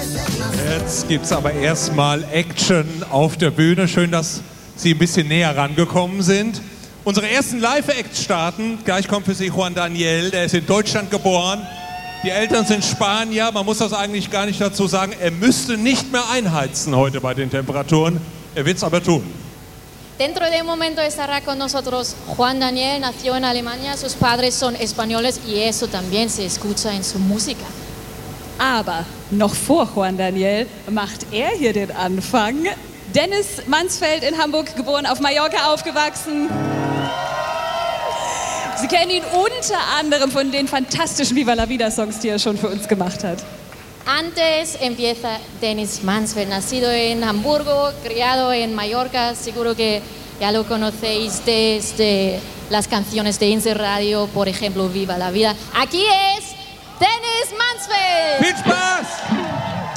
Jetzt gibt es aber erstmal Action auf der Bühne. Schön, dass Sie ein bisschen näher rangekommen sind. Unsere ersten Live-Acts starten. Gleich kommt für Sie Juan Daniel, der ist in Deutschland geboren. Die Eltern sind Spanier. Man muss das eigentlich gar nicht dazu sagen. Er müsste nicht mehr einheizen heute bei den Temperaturen. Er wird es aber tun. Dentro de un momento estará con nosotros Juan Daniel, nació en Alemania, sus padres son españoles y eso también se escucha en su música. Aber noch vor Juan Daniel macht er hier den Anfang. Dennis Mansfeld in Hamburg geboren, auf Mallorca aufgewachsen. Sie kennen ihn unter anderem von den fantastischen Viva la Vida Songs, die er schon für uns gemacht hat. Antes empieza Dennis Mansfeld, nacido en Hamburgo, criado en Mallorca, seguro que ya lo conocéis desde las canciones de Inse Radio, por ejemplo, Viva la Vida. Aquí es Dennis Mansfeld. Viel Spaß!